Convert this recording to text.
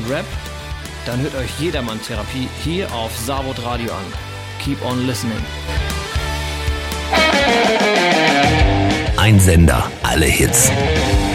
Rap? Dann hört euch Jedermann Therapie hier auf Savod Radio an. Keep on listening. Ein Sender, alle Hits.